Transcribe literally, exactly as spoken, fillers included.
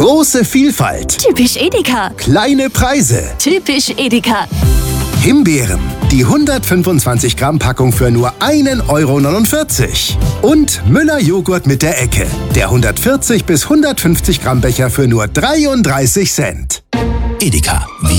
Große Vielfalt. Typisch Edeka. Kleine Preise. Typisch Edeka. Himbeeren. Die hundertfünfundzwanzig Gramm Packung für nur ein Euro neunundvierzig. Und Müller Joghurt mit der Ecke. Der hundertvierzig bis hundertfünfzig Gramm Becher für nur dreiunddreißig Cent. Edeka.